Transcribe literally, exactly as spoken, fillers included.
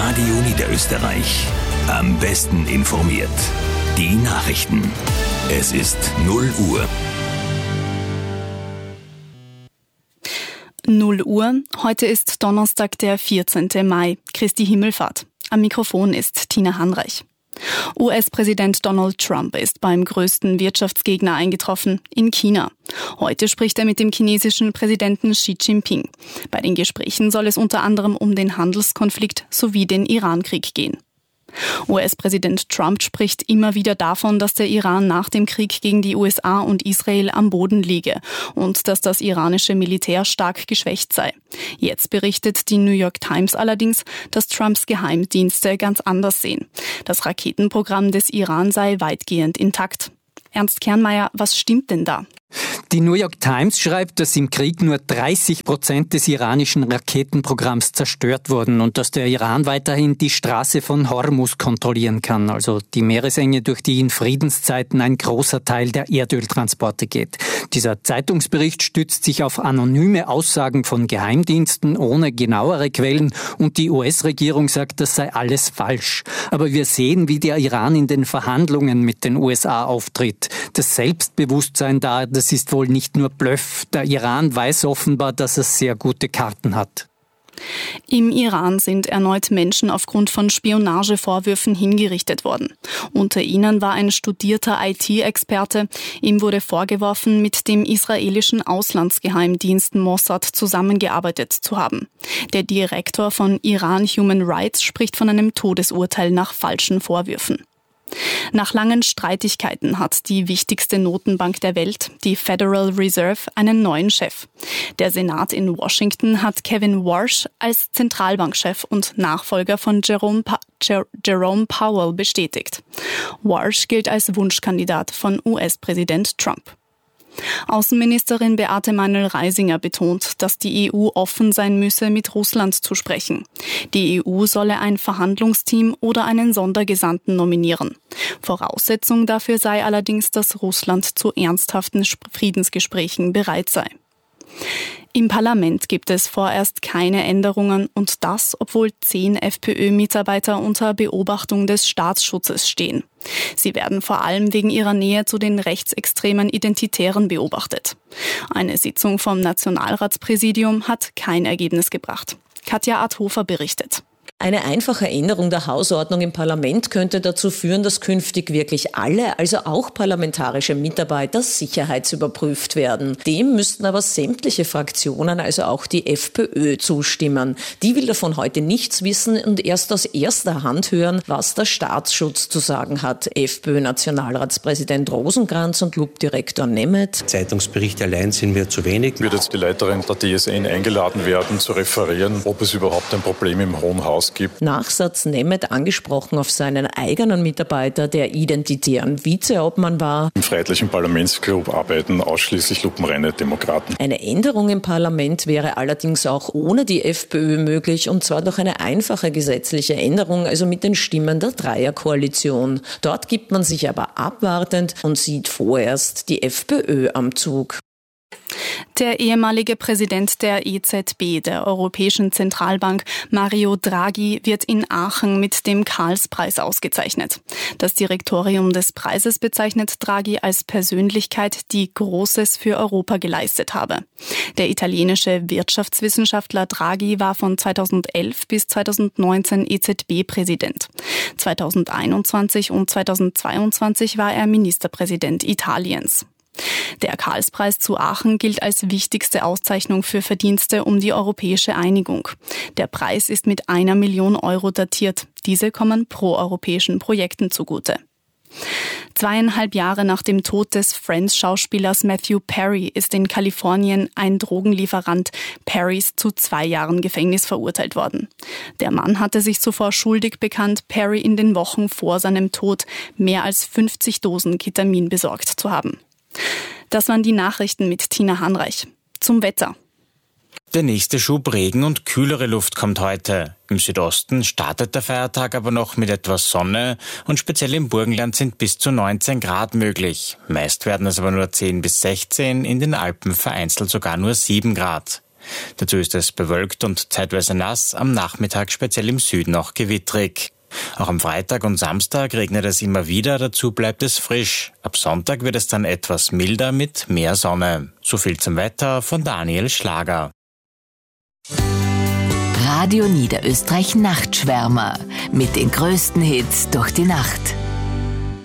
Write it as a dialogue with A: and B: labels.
A: Radio Niederösterreich. Am besten informiert. Die Nachrichten. Es ist null Uhr.
B: null Uhr. Heute ist Donnerstag, der vierzehnten Mai. Christi Himmelfahrt. Am Mikrofon ist Tina Hanreich. U S-Präsident Donald Trump ist beim größten Wirtschaftsgegner eingetroffen, in China. Heute spricht er mit dem chinesischen Präsidenten Xi Jinping. Bei den Gesprächen soll es unter anderem um den Handelskonflikt sowie den Iran-Krieg gehen. U S-Präsident Trump spricht immer wieder davon, dass der Iran nach dem Krieg gegen die U S A und Israel am Boden liege und dass das iranische Militär stark geschwächt sei. Jetzt berichtet die New York Times allerdings, dass Trumps Geheimdienste ganz anders sehen. Das Raketenprogramm des Iran sei weitgehend intakt. Ernst Kernmeier, was stimmt denn da?
C: Die New York Times schreibt, dass im Krieg nur dreißig Prozent des iranischen Raketenprogramms zerstört wurden und dass der Iran weiterhin die Straße von Hormuz kontrollieren kann, also die Meeresenge, durch die in Friedenszeiten ein großer Teil der Erdöltransporte geht. Dieser Zeitungsbericht stützt sich auf anonyme Aussagen von Geheimdiensten ohne genauere Quellen und die U S-Regierung sagt, das sei alles falsch. Aber wir sehen, wie der Iran in den Verhandlungen mit den U S A auftritt. Das Selbstbewusstsein da, das ist wohl nicht nur Bluff. Der Iran weiß offenbar, dass er sehr gute Karten hat.
B: Im Iran sind erneut Menschen aufgrund von Spionagevorwürfen hingerichtet worden. Unter ihnen war ein studierter I T-Experte. Ihm wurde vorgeworfen, mit dem israelischen Auslandsgeheimdienst Mossad zusammengearbeitet zu haben. Der Direktor von Iran Human Rights spricht von einem Todesurteil nach falschen Vorwürfen. Nach langen Streitigkeiten hat die wichtigste Notenbank der Welt, die Federal Reserve, einen neuen Chef. Der Senat in Washington hat Kevin Warsh als Zentralbankchef und Nachfolger von Jerome, pa- Jer- Jerome Powell bestätigt. Warsh gilt als Wunschkandidat von U S-Präsident Trump. Außenministerin Beate Meinl-Reisinger betont, dass die E U offen sein müsse, mit Russland zu sprechen. Die E U solle ein Verhandlungsteam oder einen Sondergesandten nominieren. Voraussetzung dafür sei allerdings, dass Russland zu ernsthaften Friedensgesprächen bereit sei. Im Parlament gibt es vorerst keine Änderungen und das, obwohl zehn FPÖ-Mitarbeiter unter Beobachtung des Staatsschutzes stehen. Sie werden vor allem wegen ihrer Nähe zu den rechtsextremen Identitären beobachtet. Eine Sitzung vom Nationalratspräsidium hat kein Ergebnis gebracht. Katja Adhofer berichtet.
D: Eine einfache Änderung der Hausordnung im Parlament könnte dazu führen, dass künftig wirklich alle, also auch parlamentarische Mitarbeiter, sicherheitsüberprüft werden. Dem müssten aber sämtliche Fraktionen, also auch die FPÖ, zustimmen. Die will davon heute nichts wissen und erst aus erster Hand hören, was der Staatsschutz zu sagen hat. FPÖ-Nationalratspräsident Rosenkranz und L U B-Direktor Nemeth.
E: Zeitungsberichte allein sind mir zu wenig.
F: Wird jetzt die Leiterin der D S N eingeladen werden, zu referieren, ob es überhaupt ein Problem im Hohen Haus gibt.
D: Nachsatz Nemeth angesprochen auf seinen eigenen Mitarbeiter, der identitären Vizeobmann war.
F: Im Freiheitlichen Parlamentsclub arbeiten ausschließlich lupenreine Demokraten.
D: Eine Änderung im Parlament wäre allerdings auch ohne die FPÖ möglich und zwar durch eine einfache gesetzliche Änderung, also mit den Stimmen der Dreierkoalition. Dort gibt man sich aber abwartend und sieht vorerst die FPÖ am Zug.
B: Der ehemalige Präsident der E Z B, der Europäischen Zentralbank, Mario Draghi, wird in Aachen mit dem Karlspreis ausgezeichnet. Das Direktorium des Preises bezeichnet Draghi als Persönlichkeit, die Großes für Europa geleistet habe. Der italienische Wirtschaftswissenschaftler Draghi war von zweitausendelf bis zweitausendneunzehn E Z B-Präsident. zweitausendeinundzwanzig und zweitausendzweiundzwanzig war er Ministerpräsident Italiens. Der Karlspreis zu Aachen gilt als wichtigste Auszeichnung für Verdienste um die europäische Einigung. Der Preis ist mit einer Million Euro datiert. Diese kommen pro-europäischen Projekten zugute. Zweieinhalb Jahre nach dem Tod des Friends-Schauspielers Matthew Perry ist in Kalifornien ein Drogenlieferant Perrys zu zwei Jahren Gefängnis verurteilt worden. Der Mann hatte sich zuvor schuldig bekannt, Perry in den Wochen vor seinem Tod mehr als fünfzig Dosen Ketamin besorgt zu haben. Das waren die Nachrichten mit Tina Hanreich. Zum Wetter.
G: Der nächste Schub Regen und kühlere Luft kommt heute. Im Südosten startet der Feiertag aber noch mit etwas Sonne und speziell im Burgenland sind bis zu neunzehn Grad möglich. Meist werden es aber nur zehn bis sechzehn, in den Alpen vereinzelt sogar nur sieben Grad. Dazu ist es bewölkt und zeitweise nass, am Nachmittag speziell im Süden auch gewittrig. Auch am Freitag und Samstag regnet es immer wieder, dazu bleibt es frisch. Ab Sonntag wird es dann etwas milder mit mehr Sonne. So viel zum Wetter von Daniel Schlager.
H: Radio Niederösterreich Nachtschwärmer mit den größten Hits durch die Nacht.